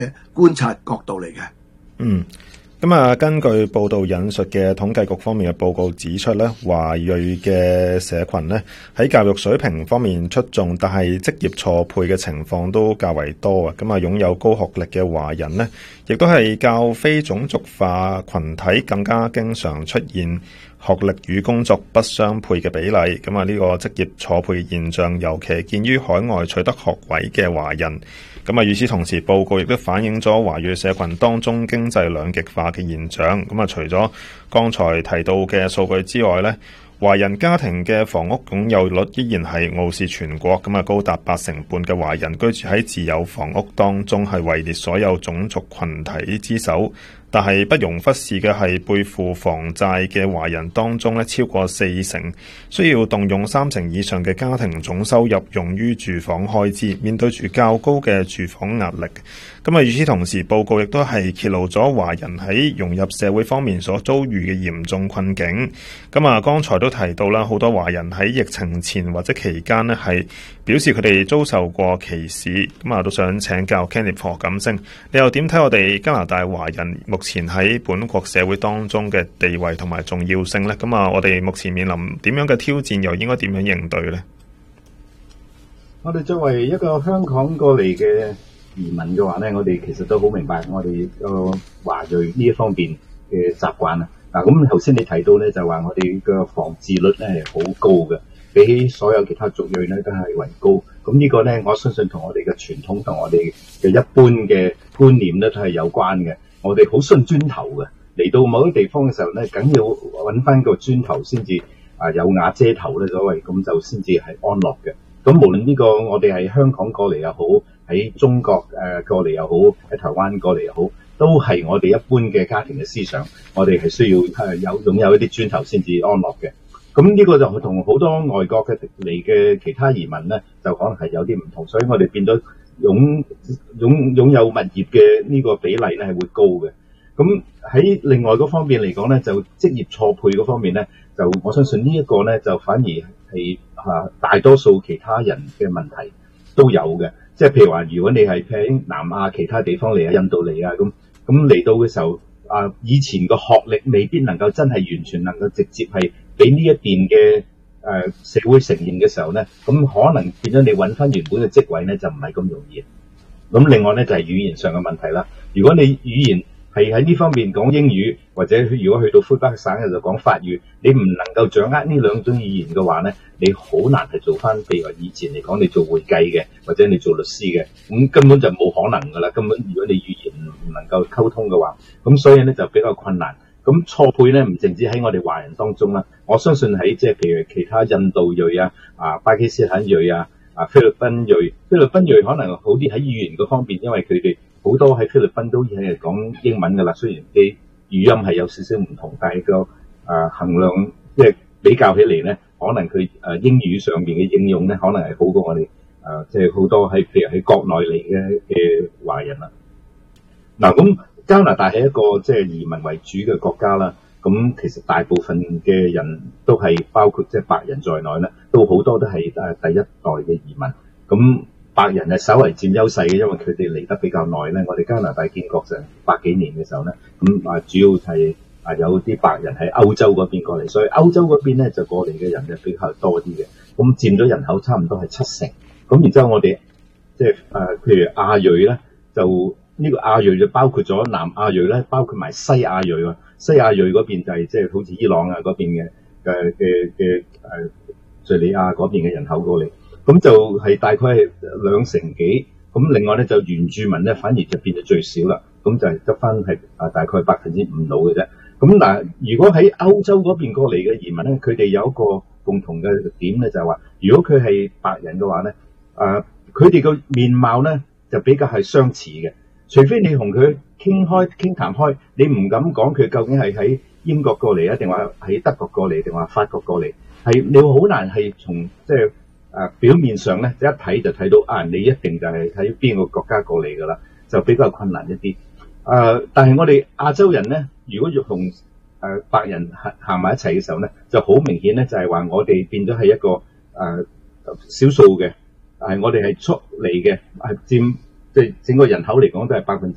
觀察角度嚟嘅。 根據報道引述嘅統計局方面嘅報告指出咧，華裔嘅社群咧喺教育水平方面出眾，但係職業錯配嘅情況都較為多啊。擁有高學歷嘅華人咧，亦都係較非種族化群體更加經常出現學歷與工作不相配嘅比例。呢個職業錯配現象，尤其見於海外取得學位嘅華人。與此同時，報告亦都反映咗華裔社群當中經濟兩極化嘅現象。除咗剛才提到嘅數據之外咧，華人家庭嘅房屋擁有率依然係傲視全國。高達80%嘅華人居住喺自有房屋當中，係位列所有種族群體之首。但係不容忽視嘅係，背負房債嘅華人當中咧，超過40%需要動用30%以上嘅家庭總收入用於住房開支，面對住較高嘅住房壓力。與此同時，報告亦都係揭露咗華人喺融入社會方面所遭遇嘅嚴重困境。剛才都提到啦，好多華人喺疫情前或者期間咧，係表示佢哋遭受過歧視。都想請教 Kenneth 何錦星，你又點睇我哋加拿大華人目前喺本國社會當中嘅地位同埋重要性呢？我哋目前面臨點樣嘅挑戰，又應該點樣應對呢？ 我哋作為一個香港過嚟嘅移民嘅話呢，我哋其實都好明白我哋個華裔呢一方面嘅習慣啊。咁頭先你提到呢，就話我哋嘅房置率咧係好高嘅，比起所有其他族裔咧都係為高。咁呢個呢，我相信同我哋嘅傳統同我哋嘅一般嘅觀念咧都係有關嘅。我哋好信磚頭嘅，嚟到某啲地方嘅時候咧，梗要揾翻個磚頭先至有瓦遮頭咧，所謂咁就先至係安樂嘅。咁無論呢個我哋喺香港過嚟又好，喺中國過嚟又好，喺台灣過嚟又好，都係我哋一般嘅家庭嘅思想。我哋係需要擁有一啲磚頭先至安樂嘅。咁呢個就同好多外國嘅嚟嘅其他移民咧，就可能係有啲唔同。所以我哋變咗擁有物業嘅呢個比例咧係會高嘅。咁喺另外嗰方面嚟講咧，就職業錯配嗰方面咧，就我相信呢一個咧就反而係大多數其他人嘅問題都有嘅。即係譬如話，如果你係喺南亞其他地方嚟啊，印度嚟啊，咁嚟到嘅時候以前個學歷未必能夠真係完全能夠直接係俾呢一邊嘅社會承認嘅時候咧，咁可能變咗你揾翻原本嘅職位咧就唔係咁容易。咁另外咧就係語言上嘅問題啦。如果你語言係喺呢方面講英語，或者如果去到魁北克省嘅就講法語，你唔能夠掌握呢兩種語言嘅話咧，你好難係做翻譬如話以前嚟講你做會計嘅，或者你做律師嘅，咁根本就冇可能噶啦。根本如果你語言唔能夠溝通嘅話，咁所以咧就比較困難。咁錯配咧唔淨止喺我哋華人當中啦，我相信喺即係譬如其他印度裔巴基斯坦裔菲律賓裔可能好啲喺語言嗰方面，因為佢哋好多喺菲律賓都係講英文噶啦，雖然啲語音係有少少唔同，但係個衡量即係比較起嚟咧，可能佢英語上面嘅應用咧，可能係好過我哋即係好多喺譬如喺國內嚟嘅華人啦。咁加拿大係一個即係移民為主嘅國家啦。咁其實大部分嘅人都係包括即係白人在內咧，都好多都係第一代嘅移民。咁白人係稍為佔優勢嘅，因為佢哋嚟得比較耐咧。我哋加拿大建國成100幾年嘅時候咧，咁主要係有啲白人喺歐洲嗰邊過嚟，所以歐洲嗰邊咧就過嚟嘅人就比較多啲嘅。咁佔咗人口差唔多係70%。咁然之後我哋即係譬如亞裔咧，就呢個亞裔就包括咗南亞裔咧，包括埋西亞裔喎。西亞裔嗰邊就係即係好似伊朗嗰邊嘅敍利亞嗰邊嘅人口過嚟，咁就係大概係2成幾。咁另外咧就原住民咧反而就變咗最少啦，咁就係得翻係大概5%到嘅啫。咁嗱，如果喺歐洲嗰邊過嚟嘅移民咧，佢哋有一個共同嘅點咧，就係話，如果佢係白人嘅話咧，佢哋個面貌咧就比較係相似嘅。除非你同佢傾談開，你唔敢講佢究竟係喺英國過嚟啊，定話喺德國過嚟，定話法國過嚟，係你好難係從即係表面上咧一睇就睇到你一定就係喺邊個國家過嚟噶啦，就比較困難一啲。但係我哋亞洲人咧，如果要同白人行埋一齊嘅時候咧，就好明顯咧，就係話我哋變咗係一個少數嘅，我哋係出嚟嘅，係佔即係整個人口嚟講都係